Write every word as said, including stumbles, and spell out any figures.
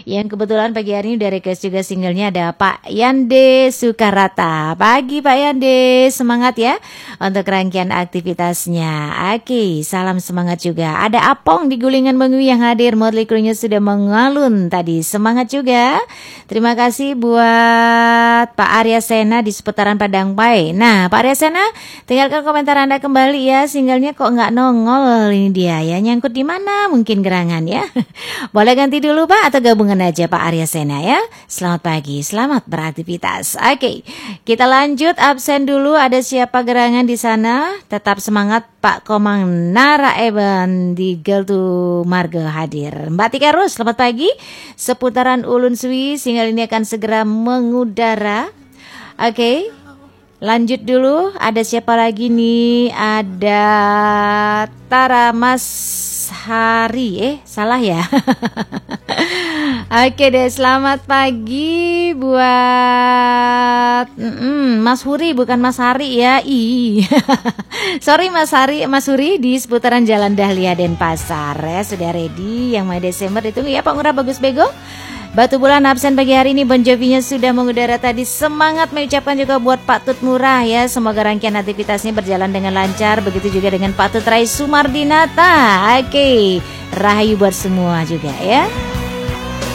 Yang kebetulan pagi hari ini udah request juga singlenya ada Pak Yande Sukarata. Pagi Pak Yande, semangat ya untuk rangkaian aktivitasnya. Oke, salam semangat juga. Ada Apong di Gulingan Mengwi yang hadir, motley crew-nya sudah mengalun tadi. Semangat juga. Terima kasih buat Pak Arya Sena di seputaran Padang Pai. Nah, Pak Arya Sena, tinggalkan komentar Anda kembali ya. Singlenya kok nggak nongol ini dia ya. Nyangkut di mana? Mungkin gerangan ya. Boleh ganti dulu Pak atau gabungan aja Pak Arya Sena ya. Selamat pagi, selamat beraktivitas. Oke, kita lanjut absen dulu. Ada siapa gerangan di sana? Tetap semangat Pak Komang Nara Eben di Geltu Marga hadir. Mbak Tika Rus, selamat pagi. Seputaran Ulun Swi, single ini akan segera mengudara. Oke, lanjut dulu. Ada siapa lagi nih? Ada Tara Mas Hari. Eh, salah ya. Oke deh, selamat pagi buat mm, Mas Huri, bukan Mas Hari ya. Ih. Sorry Mas Hari, Mas Huri di seputaran Jalan Dahlia Denpasar ya. Sudah ready yang Mei Desember ditunggu ya Pak Ngurah Bagus Bego. Batu Bulan absen pagi hari ini, Bon Jovi-nya sudah mengudara tadi. Semangat mengucapkan juga buat Pak Tut Murah ya. Semoga rangkaian aktivitasnya berjalan dengan lancar. Begitu juga dengan Pak Tut Rai Sumardinata. Oke, rahayu buat semua juga ya.